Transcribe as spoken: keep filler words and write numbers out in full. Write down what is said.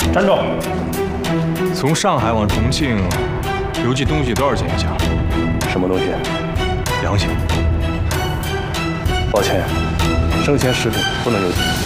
站住！ 从上海往重庆邮寄东西多少钱一箱？ 什么东西？ 良心。 抱歉，生鲜食品不能邮寄。